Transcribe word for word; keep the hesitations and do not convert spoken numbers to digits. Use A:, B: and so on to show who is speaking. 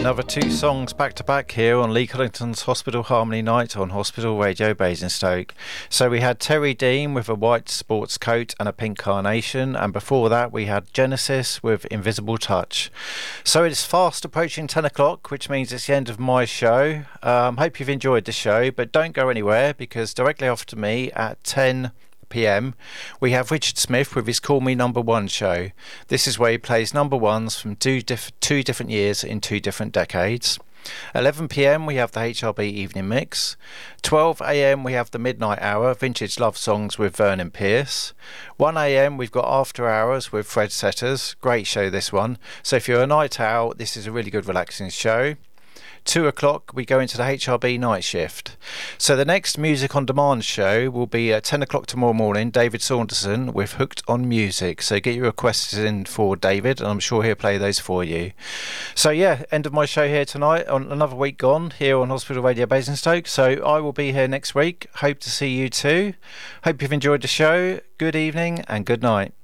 A: Another two songs back to back here on Lee Collington's Hospital Harmony Night on Hospital Radio Basingstoke. So we had Terry Dean with a white sports coat and a pink carnation, and before that we had Genesis with Invisible Touch. So it's fast approaching ten o'clock, which means it's the end of my show. Um, hope you've enjoyed the show, but don't go anywhere, because directly after me at ten p m we have Richard Smith with his Call Me Number One show. This is where he plays number ones from two, diff- two different years in two different decades. eleven p m we have the H R B Evening Mix. twelve a m we have the Midnight Hour, Vintage Love Songs with Vernon Pierce. one a m we've got After Hours with Fred Setters. Great show, this one. So if you're a night owl, this is a really good relaxing show. Two o'clock we go into the H R B night shift. So the next Music on Demand show will be at ten o'clock tomorrow morning. David Saunderson with Hooked on Music. So get your requests in for David, and I'm sure he'll play those for you. So yeah, end of my show here tonight, on another week gone here on Hospital Radio Basingstoke. So I will be here next week. Hope to see you too. Hope you've enjoyed the show. Good evening and good night.